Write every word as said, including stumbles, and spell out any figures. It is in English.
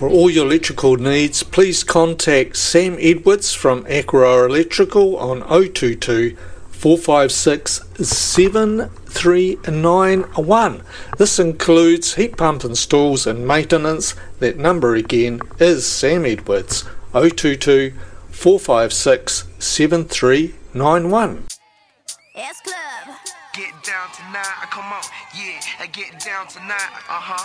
For all your electrical needs, please contact Sam Edwards from Aqua Electrical on oh two two, four five six, seven three nine one. This includes heat pump installs and maintenance. That number again is Sam Edwards, oh two two, four five six, seven three nine one. S Club. Get down tonight, come on, yeah, get down tonight, uh-huh.